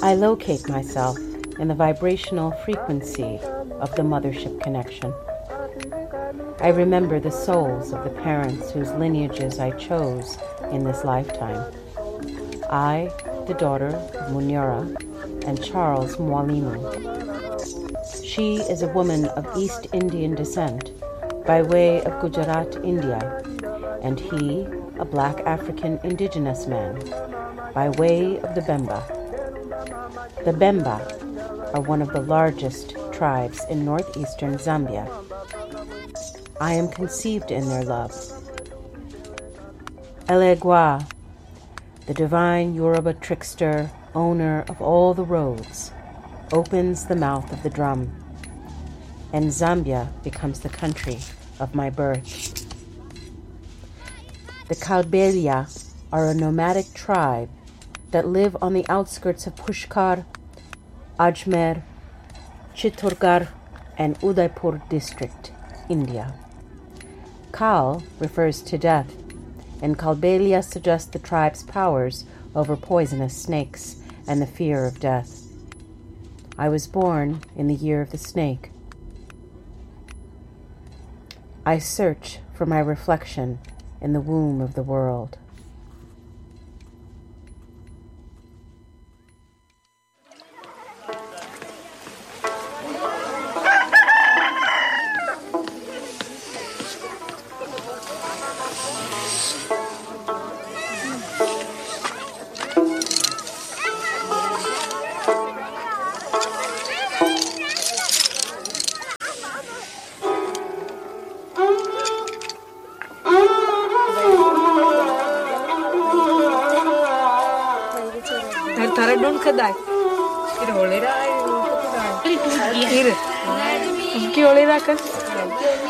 I locate myself in the vibrational frequency of the mothership connection. I remember the souls of the parents whose lineages I chose in this lifetime. I, the daughter of Munira and Charles Mwalimu. She is a woman of East Indian descent by way of Gujarat, India, and he, a black African indigenous man, by way of the Bemba. The Bemba are one of the largest tribes in northeastern Zambia. I am conceived in their love. Elegua, the divine Yoruba trickster, owner of all the roads, opens the mouth of the drum, and Zambia becomes the country of my birth. The Kalbelia are a nomadic tribe that live on the outskirts of Pushkar, Ajmer, Chittorgarh, and Udaipur district, India. Kal refers to death, and Kalbelia suggests the tribe's powers over poisonous snakes and the fear of death. I was born in the year of the snake. I search for my reflection in the womb of the world. Taradun kadai. Kira oleh dah. Kira. Kira oleh dah kan.